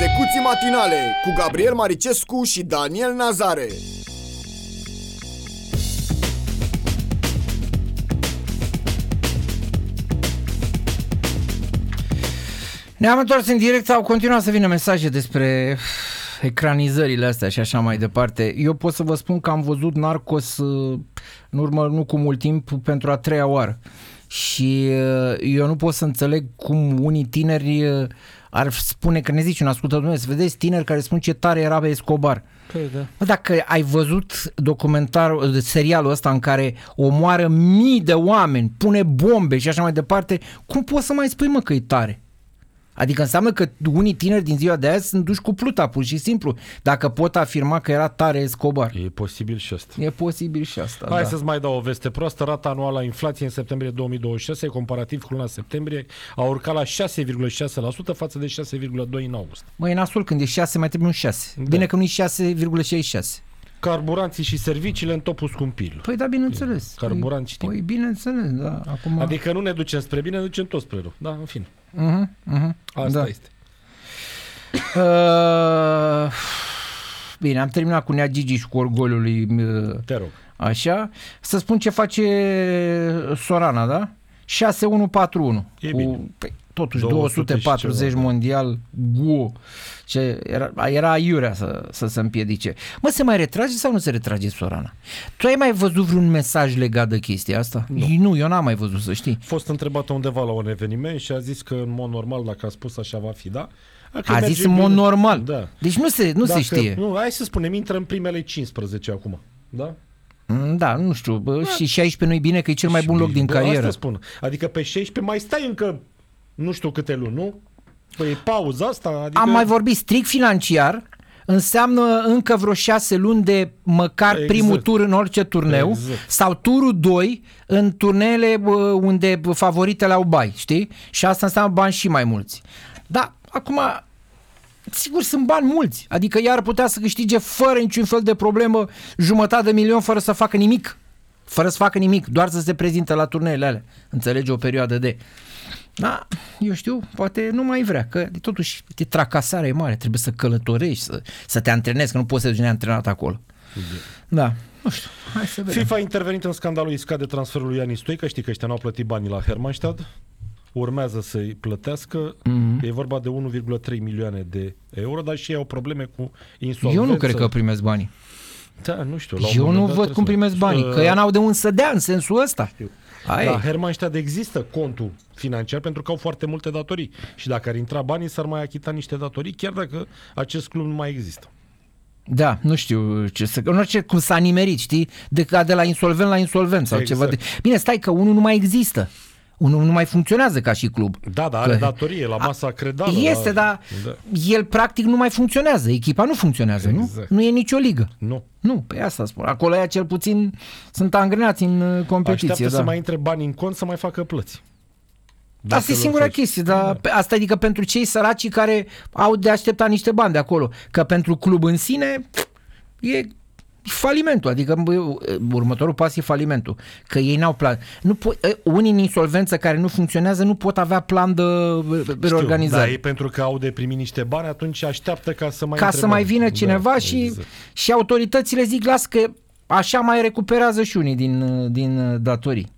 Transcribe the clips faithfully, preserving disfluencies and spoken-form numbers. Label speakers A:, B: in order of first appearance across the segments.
A: Execuții matinale cu Gabriel Maricescu și Daniel Nazare.
B: Ne-am întors în direct, au continuat să vină mesaje despre ecranizările astea și așa mai departe. Eu pot să vă spun că am văzut Narcos în urmă nu cu mult timp pentru a treia oară. Și eu nu pot să înțeleg cum unii tineri ar spune, că ne zice un ascultător meu, să vedeți tineri care spun ce tare era Escobar.
C: Păi, da.
B: Bă, dacă ai văzut documentarul, serialul ăsta în care omoară mii de oameni, pune bombe și așa mai departe, cum poți să mai spui, mă, că e tare? Adică înseamnă că unii tineri din ziua de azi sunt duși cu pluta, pur și simplu, dacă pot afirma că era tare Escobar.
C: E posibil și asta.
B: E posibil și asta,
C: Hai
B: da.
C: să-ți mai dau o veste proastă. Rata anuală a inflației în septembrie două mii douăzeci și șase, comparativ cu luna septembrie, a urcat la șase virgulă șase la sută față de șase virgulă doi la sută în august.
B: Măi, e nasul când e șase, mai trebuie un șase.
C: Da.
B: Bine că nu e șase virgulă șaizeci și șase.
C: Carburanții și serviciile în topul scumpilor.
B: Păi da, bineînțeles.
C: Carburanți știm.
B: Păi bineînțeles, da. Acum...
C: Adică nu ne ducem spre bine, ne ducem tot spre rău. Da, în fine.
B: Uh-huh, uh-huh.
C: Asta
B: Da.
C: este.
B: Uh, bine, am terminat cu Nea Gigi și cu orgoliul lui, uh,
C: Te rog.
B: așa. Să spun ce face Sorana, da? șase unu patru unu.
C: E
B: cu,
C: bine.
B: Păi, totuși
C: două
B: două
C: sute
B: sute patruzeci
C: ceva,
B: mondial, gu. Ce era, era aiurea să, să se împiedice. Mă, se mai retrage sau nu se retrage Sorana? Tu ai mai văzut vreun mesaj legat de chestia asta?
C: Nu.
B: Nu, eu n-am mai văzut, să știi.
C: A fost întrebată undeva la un eveniment și a zis că în mod normal, dacă a spus așa, va fi, da? Dacă
B: A
C: merge
B: zis în mod
C: bine-
B: normal.
C: Da.
B: Deci nu se, nu
C: Dacă,
B: se știe.
C: Nu, hai să spunem, intră în primele cincisprezece acum. Da?
B: Da, nu știu. Bă, și șaisprezece nu-i bine că e cel mai bun loc din
C: Bă,
B: carieră.
C: Asta spun. Adică pe șaisprezece mai stai încă nu știu câte luni, nu? Păi e pauza asta? Adică...
B: Am mai vorbit strict financiar, înseamnă încă vreo șase luni de măcar
C: Exact.
B: primul tur în orice turneu,
C: Exact.
B: sau turul doi în turneele bă, unde favoritele au bai, știi? Și asta înseamnă bani și mai mulți. Da, acum, sigur sunt bani mulți, adică ea ar putea să câștige fără niciun fel de problemă jumătate de milion fără să facă nimic. Fără să facă nimic, doar să se prezinte la turneele alea. Înțelege o perioadă de... Da, eu știu, poate nu mai vrea, că totuși de tracasare e mare, trebuie să călătorești, să, să te antrenezi, că nu poți să duci neantrenat acolo. Da, nu știu, hai să vedem.
C: FIFA a intervenit în scandalul iscat de transferul lui Iani Stoica, știi că ăștia n-au plătit banii la Hermannstad, urmează să-i plătească, mm-hmm. E vorba de unu virgulă trei milioane de euro, dar și ei au probleme cu insolvență.
B: Eu nu cred că primesc banii.
C: Da, nu știu. La un
B: Eu
C: moment
B: nu
C: dat
B: văd
C: trebuie
B: cum
C: să-
B: primesc banii,
C: Uh,
B: că ea n-au de unde să dea în sensul ăsta.
C: Știu.
B: Aia
C: La
B: e.
C: Hermannstad există contul financiar pentru că au foarte multe datorii și dacă ar intra banii s-ar mai achita niște datorii chiar dacă acest club nu mai există.
B: Da, nu știu ce să... În orice cum s-a nimerit, știi? De, de la insolvent la insolvent sau
C: Exact.
B: ceva de... Bine, stai că unul nu mai există. Unul nu mai funcționează ca și club.
C: Da, dar are
B: Că-
C: datorie la masa credală.
B: Este,
C: la...
B: dar
C: Da.
B: el practic nu mai funcționează. Echipa nu funcționează,
C: Exact.
B: nu? Nu e nicio ligă.
C: Nu.
B: Nu, pe asta spun. Acolo ea cel puțin sunt angrenați în uh, competiție.
C: Așteaptă
B: Da.
C: să mai intre bani în cont să mai facă plăți.
B: Asta e singura
C: faci.
B: chestie, dar pe- asta adică pentru cei săraci care au de așteptat niște bani de acolo. Că pentru club în sine e falimentul, adică bă, următorul pas e falimentul, că ei n-au plan. Nu po- unii în insolvență care nu funcționează nu pot avea plan de reorganizare.
C: Da, ei pentru că au de primit niște bani, atunci așteaptă ca să mai
B: Ca
C: intre
B: să mai
C: bani.
B: vină cineva
C: Da,
B: și,
C: exact.
B: și autoritățile zic, las că așa mai recuperează și unii din, din datorii.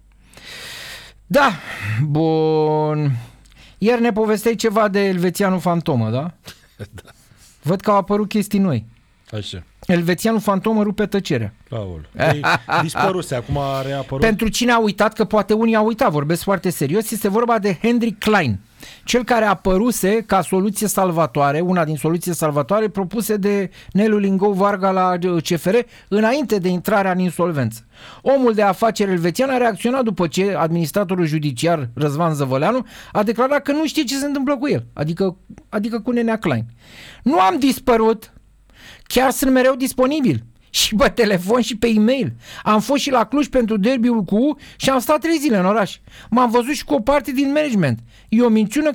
B: Da, bun. Ieri ne povesteai ceva de elvețianul fantomă, da?
C: Da.
B: Văd că au apărut chestii noi.
C: Așa.
B: Elvețianul fantomă rupe tăcerea.
C: Aoleu. Ei, dispăruse, acum a reapărut.
B: Pentru cine a uitat, că poate unii au uitat, vorbesc foarte serios, este vorba de Henry Klein, cel care a apăruse ca soluție salvatoare, una din soluții salvatoare propuse de Nelu Lingou Varga la C F R înainte de intrarea în insolvență. Omul de afaceri elvețian a reacționat după ce administratorul judiciar Răzvan Zăvăleanu a declarat că nu știe ce se întâmplă cu el, adică, adică cu nenea Klein. Nu am dispărut, chiar sunt mereu disponibil. Și pe telefon și pe e-mail. Am fost și la Cluj pentru derbiul cu U și am stat trei zile în oraș. M-am văzut și cu o parte din management. E o minciună